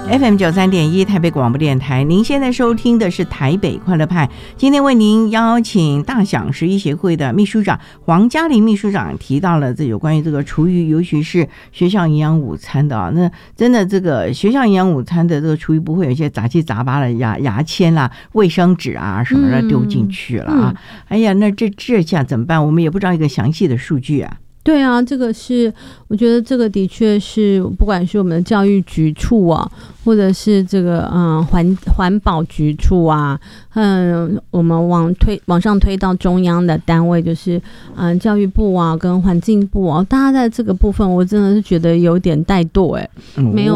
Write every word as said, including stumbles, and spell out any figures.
F M 九三点一台北广播电台，您现在收听的是台北快乐派。今天为您邀请大享食医协会的秘书长黄嘉玲秘书长提到了这有关于这个厨余，尤其是学校营养午餐的啊，那真的这个学校营养午餐的这个厨余不会有一些杂七杂八的牙牙签啦、卫生纸啊什么的丢进去了啊？嗯、哎呀，那这这下怎么办？我们也不知道一个详细的数据啊。 对啊，这个是我觉得这个的确是，不管是我们的教育局处啊，或者是这个嗯环环保局处啊，嗯，我们往推往上推到中央的单位，就是嗯教育部啊跟环境部啊，大家在这个部分，我真的是觉得有点怠惰哎、欸，没有